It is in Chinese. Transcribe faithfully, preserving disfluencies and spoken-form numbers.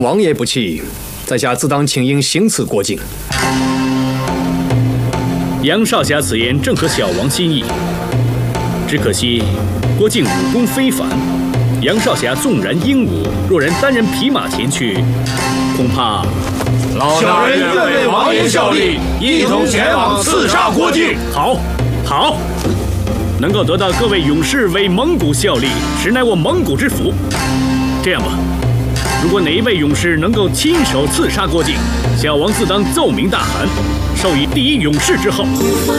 王爷不弃，在下自当请缨行刺郭靖。 杨少侠此言正合小王心意，只可惜郭靖武功非凡，杨少侠纵然英武，若然单人匹马前去，恐怕小人愿为王爷效力，一同前往刺杀郭靖。 好，好，能够得到各位勇士为蒙古效力，实乃我蒙古之福。这样吧，如果哪一位勇士能够亲手刺杀郭靖，小王自当奏明大汗，授以第一勇士之号。